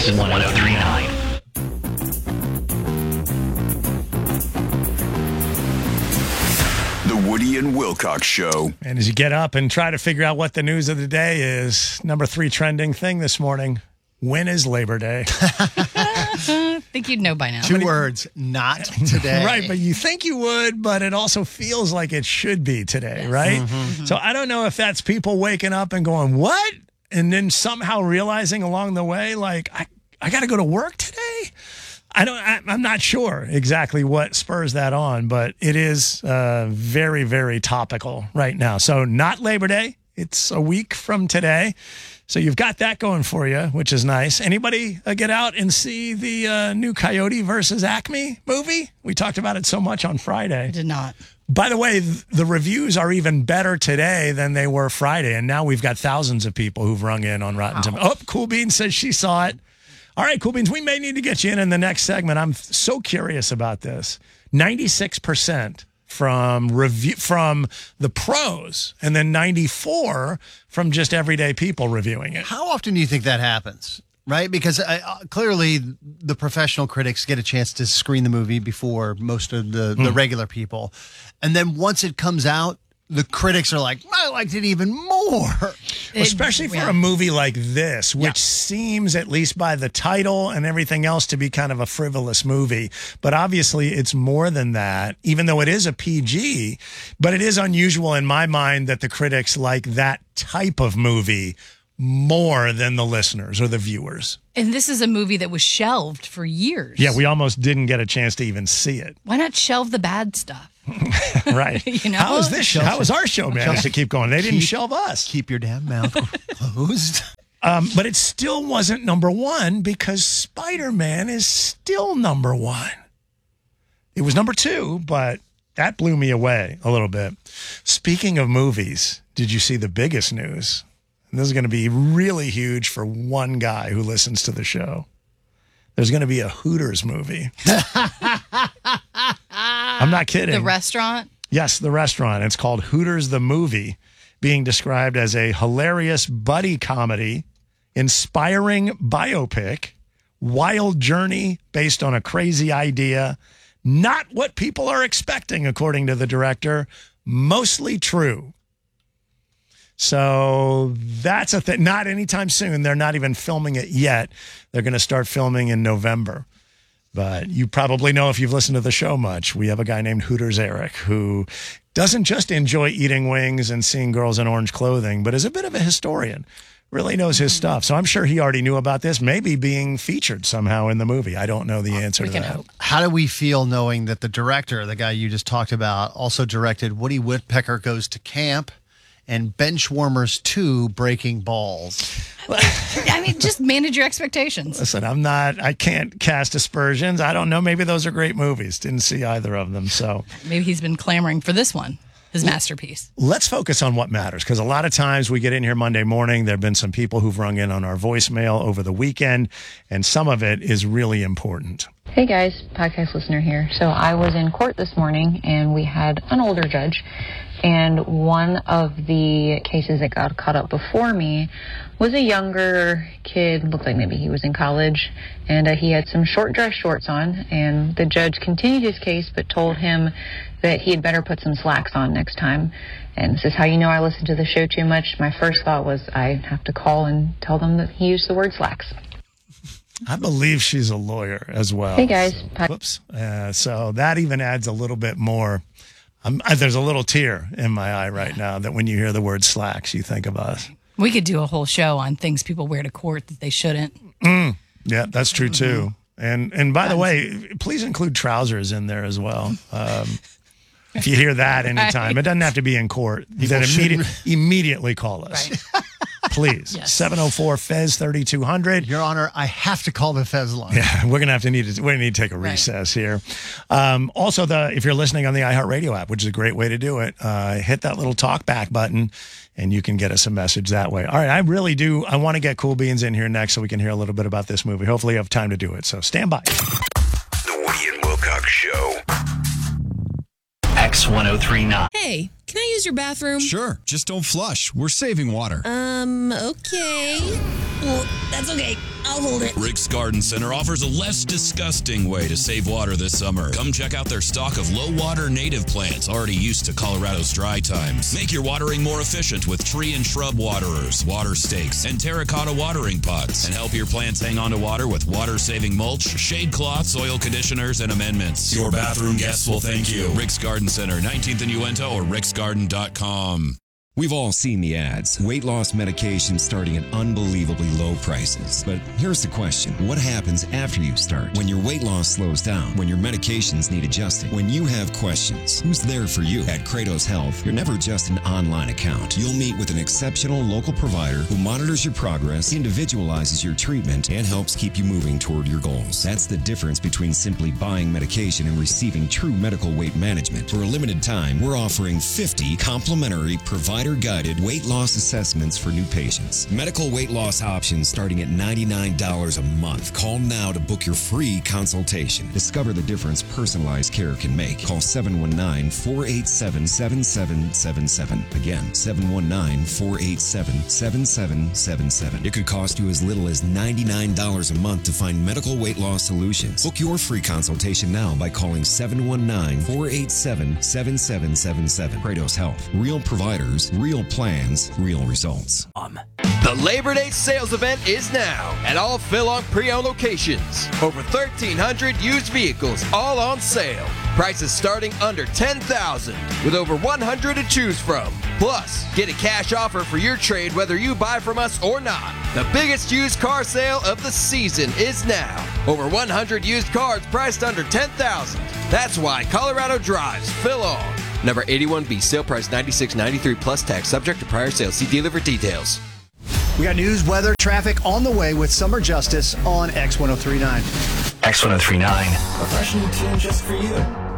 X1039. The Woody and Wilcox Show. And as you get up and try to figure out what the news of the day is, number 3 trending thing this morning, when is Labor Day? I think you'd know by now. 2 words, not today. Right, but you think you would, but it also feels like it should be today, right? Mm-hmm. So I don't know if that's people waking up and going, what? And then somehow realizing along the way, like, I got to go to work today? I'm not sure exactly what spurs that on, but it is very, very topical right now. So not Labor Day. It's a week from today. So you've got that going for you, which is nice. Anybody get out and see the new Coyote versus Acme movie? We talked about it so much on Friday. I did not. By the way, the reviews are even better today than they were Friday. And now we've got thousands of people who've rung in on Rotten Tomatoes. Oh, Cool Beans says she saw it. All right, Cool Beans, we may need to get you in the next segment. I'm so curious about this. 96% from the pros, and then 94% from just everyday people reviewing it. How often do you think that happens? Right? Because clearly the professional critics get a chance to screen the movie before most of the regular people. And then once it comes out, the critics are like, I liked it even more. Especially for a movie like this, which seems, at least by the title and everything else, to be kind of a frivolous movie. But obviously it's more than that, even though it is a PG. But it is unusual in my mind that the critics like that type of movie more than the listeners or the viewers. And this is a movie that was shelved for years. Yeah, we almost didn't get a chance to even see it. Why not shelve the bad stuff? Right. You know? How is this show? How is our show managed to keep going? They didn't shelve us. Keep your damn mouth closed. But it still wasn't number 1 because Spider-Man is still number 1. It was number 2, but that blew me away a little bit. Speaking of movies, did you see the biggest news? And this is going to be really huge for one guy who listens to the show. There's going to be a Hooters movie. I'm not kidding. The restaurant? Yes, the restaurant. It's called Hooters the Movie, being described as a hilarious buddy comedy, inspiring biopic, wild journey based on a crazy idea, not what people are expecting, according to the director, mostly true. So that's a thing. Not anytime soon. They're not even filming it yet. They're going to start filming in November. But you probably know if you've listened to the show much, we have a guy named Hooters Eric who doesn't just enjoy eating wings and seeing girls in orange clothing, but is a bit of a historian. Really knows his stuff. So I'm sure he already knew about this, maybe being featured somehow in the movie. I don't know the answer to that. Hope. How do we feel knowing that the director, the guy you just talked about, also directed Woody Woodpecker Goes to Camp and Benchwarmers 2 Breaking Balls? I mean, just manage your expectations. Listen, I can't cast aspersions. I don't know. Maybe those are great movies. Didn't see either of them. So maybe he's been clamoring for this one, his masterpiece. Let's focus on what matters, because a lot of times we get in here Monday morning. There have been some people who've rung in on our voicemail over the weekend, and some of it is really important. Hey guys, podcast listener here. So I was in court this morning and we had an older judge, and one of the cases that got caught up before me was a younger kid, looked like maybe he was in college, and he had some short dress shorts on, and the judge continued his case but told him that he had better put some slacks on next time. And this is how you know I listen to the show too much. My first thought was I have to call and tell them that he used the word slacks. I believe she's a lawyer as well. Hey, guys. Whoops. So that even adds a little bit more. There's a little tear in my eye right now that when you hear the word slacks, you think of us. We could do a whole show on things people wear to court that they shouldn't. Yeah, that's true, too. And by the way, please include trousers in there as well. If you hear that anytime, it doesn't have to be in court. Then immediately call us. Right. Please. Yes. 704-FEZ-3200. Your Honor, I have to call the Fez line. Yeah, we're going to need to take a recess here. Also, if you're listening on the iHeartRadio app, which is a great way to do it, hit that little talk back button and you can get us a message that way. All right, I want to get Cool Beans in here next so we can hear a little bit about this movie. Hopefully you have time to do it, so stand by. The Woody and Wilcox Show. X1039. Hey, can I use your bathroom? Sure, just don't flush. We're saving water. Okay. Well, That's okay. I'll hold it. Rick's Garden Center offers a less disgusting way to save water this summer. Come check out their stock of low-water native plants already used to Colorado's dry times. Make your watering more efficient with tree and shrub waterers, water stakes, and terracotta watering pots. And help your plants hang on to water with water-saving mulch, shade cloths, soil conditioners, and amendments. Your bathroom guests will thank you. Rick's Garden Center, 19th and Uinta, or ricksgarden.com. We've all seen the ads. Weight loss medications starting at unbelievably low prices. But here's the question. What happens after you start? When your weight loss slows down? When your medications need adjusting? When you have questions? Who's there for you? At Kratos Health, you're never just an online account. You'll meet with an exceptional local provider who monitors your progress, individualizes your treatment, and helps keep you moving toward your goals. That's the difference between simply buying medication and receiving true medical weight management. For a limited time, we're offering 50 complimentary provider-guided weight loss assessments for new patients. Medical weight loss options starting at $99 a month. Call now to book your free consultation. Discover the difference personalized care can make. Call 719-487-7777. Again, 719-487-7777. It could cost you as little as $99 a month to find medical weight loss solutions. Book your free consultation now by calling 719-487-7777. Kratos Health. Real providers, real plans, real results. The Labor Day sales event is now at all Philong pre-owned locations. Over 1,300 used vehicles, all on sale. Prices starting under $10,000 with over 100 to choose from. Plus, get a cash offer for your trade whether you buy from us or not. The biggest used car sale of the season is now. Over 100 used cars priced under $10,000. That's why Colorado drives Philong. Number 81B, sale price $96.93 plus tax, subject to prior sale. See dealer for details. We got news, weather, traffic on the way with Summer Justice on X1039. X1039. A fresh new tune just for you.